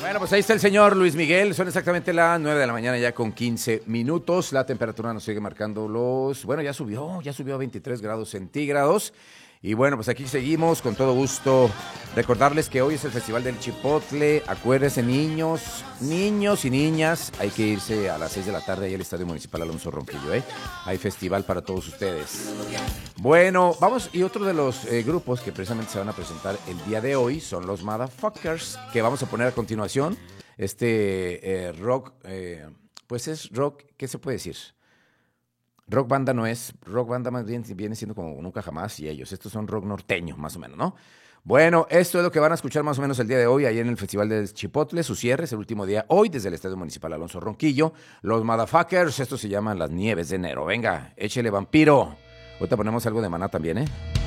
Bueno, pues ahí está el señor Luis Miguel. Son exactamente las 9 de la mañana ya con 15 minutos. La temperatura nos sigue marcando Bueno, ya subió a 23 grados centígrados. Y bueno, pues aquí seguimos con todo gusto. Recordarles que hoy es el Festival del Chipotle. Acuérdense, niños y niñas, hay que irse a las 6 de la tarde ahí al Estadio Municipal Alonso Ronquillo, ¿eh? Hay festival para todos ustedes. Bueno, vamos, y otro de los grupos que precisamente se van a presentar el día de hoy son los Motherfuckers, que vamos a poner a continuación. Rock, pues es rock, ¿qué se puede decir? Rock banda no es, rock banda más bien viene siendo como Nunca Jamás y ellos. Estos son rock norteño, más o menos, ¿no? Bueno, esto es lo que van a escuchar más o menos el día de hoy, ahí en el Festival del Chipotle. Su cierre es el último día hoy desde el Estadio Municipal Alonso Ronquillo. Los Motherfuckers, esto se llaman Las Nieves de Enero. Venga, échele vampiro. Ahorita ponemos algo de Maná también, ¿eh?